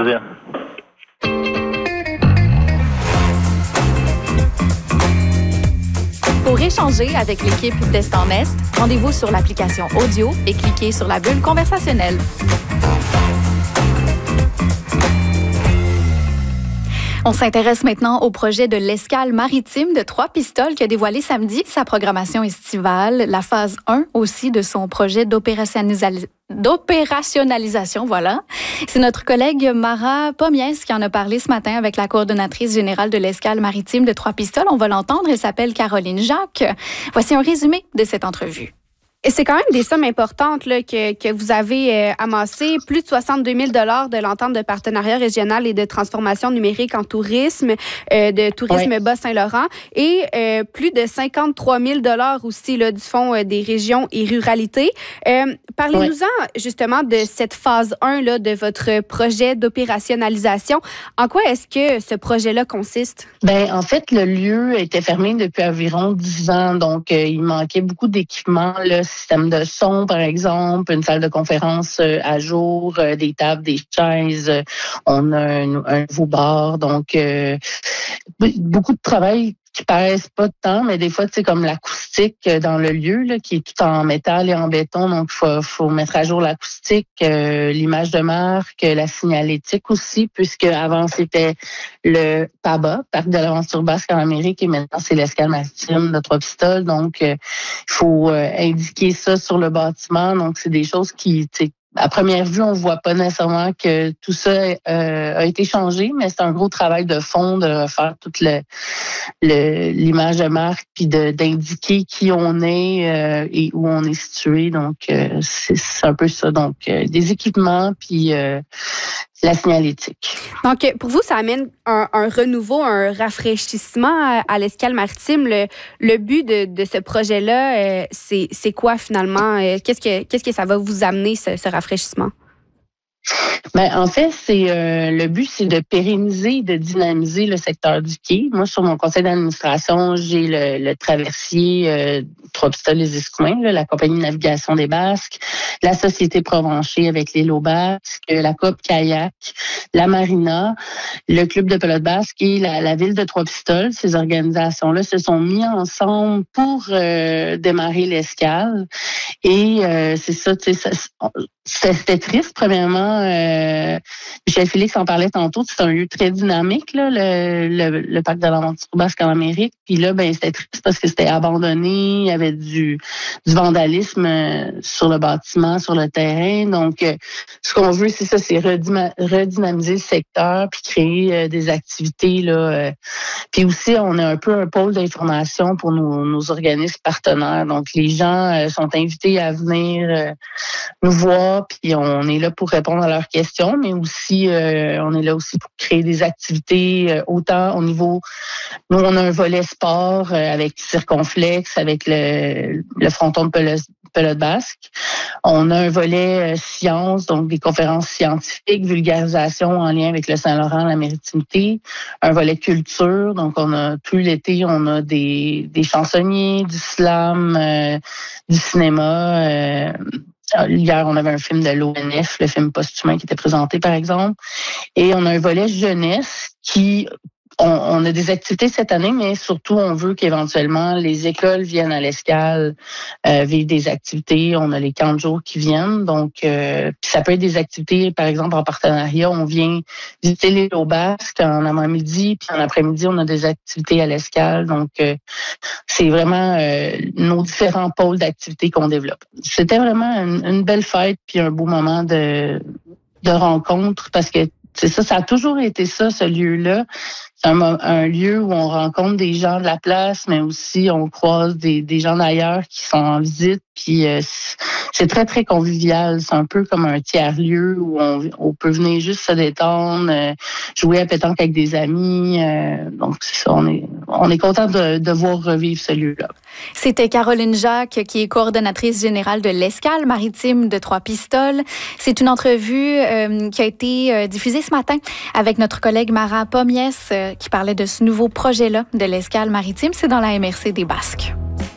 plaisir. Pour échanger avec l'équipe d'Est en Est, rendez-vous sur l'application audio et cliquez sur la bulle conversationnelle. On s'intéresse maintenant au projet de l'escale maritime de Trois-Pistoles qui a dévoilé samedi sa programmation estivale, la phase 1 aussi de son projet d'opérationnalisation, voilà. C'est notre collègue Mara Pomies qui en a parlé ce matin avec la coordonnatrice générale de l'escale maritime de Trois-Pistoles. On va l'entendre, elle s'appelle Caroline Jacques. Voici un résumé de cette entrevue. Et c'est quand même des sommes importantes là, que vous avez amassées. Plus de 62 000 $ de l'entente de partenariat régional et de transformation numérique en tourisme, de tourisme Bas-Saint-Laurent. Et plus de 53 000 $ aussi là, du Fonds des régions et ruralités. Parlez-nous-en justement de cette phase 1 là, de votre projet d'opérationnalisation. En quoi est-ce que ce projet-là consiste? En fait, le lieu était fermé depuis environ 10 ans. Donc, il manquait beaucoup d'équipements, là, système de son, par exemple, une salle de conférence à jour, des tables, des chaises. On a un nouveau bar. Donc, beaucoup de travail qui paraissent pas de temps, mais des fois, tu sais, comme l'acoustique dans le lieu, là, qui est tout en métal et en béton. Donc, faut mettre à jour l'acoustique, l'image de marque, la signalétique aussi, puisque avant, c'était le PABA, Parc de l'Aventure Basque en Amérique, et maintenant, c'est l'escale maritime de Trois-Pistoles. Donc, il faut indiquer ça sur le bâtiment. Donc, c'est des choses qui, tu sais, à première vue, on voit pas nécessairement que tout ça a été changé, mais c'est un gros travail de fond de refaire toute l'image de marque puis d'indiquer qui on est et où on est situé. Donc, c'est un peu ça. Donc, des équipements puis la signalétique. Donc, pour vous, ça amène un renouveau, un rafraîchissement à l'escale maritime. Le but de ce projet-là, c'est quoi finalement? Qu'est-ce que ça va vous amener, ce rafraîchissement? En fait, le but, c'est de pérenniser, de dynamiser le secteur du quai. Moi, sur mon conseil d'administration, j'ai le traversier Trois-Pistoles-les-Escoumins, la compagnie de navigation des Basques, la Société Provencher avec l'île aux Basques, la Coop Kayak, la Marina, le Club de pelote basque et la ville de Trois-Pistoles. Ces organisations-là se sont mis ensemble pour démarrer l'escale. Et c'est ça, tu sais, c'était triste, premièrement. Michel Félix en parlait tantôt. C'est un lieu très dynamique, là, le parc de l'Aventure Basque en Amérique. Puis là, c'était triste parce que c'était abandonné. Il y avait du vandalisme sur le bâtiment, sur le terrain. Donc, ce qu'on veut, c'est ça, c'est redynamiser le secteur puis créer des activités, là. Puis aussi, on a un peu un pôle d'information pour nos organismes partenaires. Donc, les gens sont invités à venir nous voir, puis on est là pour répondre à leurs questions, mais aussi, on est là aussi pour créer des activités, autant au niveau... Nous, on a un volet sport avec Circonflex, avec le fronton de pelote basque. On a un volet sciences, donc des conférences scientifiques, vulgarisation en lien avec le Saint-Laurent, la maritimité. Un volet culture, donc on a tout l'été, on a des chansonniers, du slam, du cinéma. Hier, on avait un film de l'ONF, le film Post-humain qui était présenté, par exemple. Et on a un volet jeunesse qui... On a des activités cette année, mais surtout, on veut qu'éventuellement, les écoles viennent à l'escale, vivre des activités. On a les camps de jour qui viennent. Donc, ça peut être des activités, par exemple, en partenariat. On vient visiter l'île aux Basques en avant-midi, puis en après-midi, on a des activités à l'escale. Donc, c'est vraiment nos différents pôles d'activités qu'on développe. C'était vraiment une belle fête, puis un beau moment de rencontre, parce que c'est ça, ça a toujours été ça, ce lieu-là. C'est un lieu où on rencontre des gens de la place, mais aussi on croise des gens d'ailleurs qui sont en visite. Puis c'est très, très convivial. C'est un peu comme un tiers-lieu où on peut venir juste se détendre, jouer à pétanque avec des amis. Donc, c'est ça, on est content de voir revivre ce lieu-là. C'était Caroline Jacques, qui est coordonnatrice générale de l'escale maritime de Trois-Pistoles. C'est une entrevue qui a été diffusée ce matin avec notre collègue Mara Pomies, qui parlait de ce nouveau projet-là de l'escale maritime. C'est dans la MRC des Basques.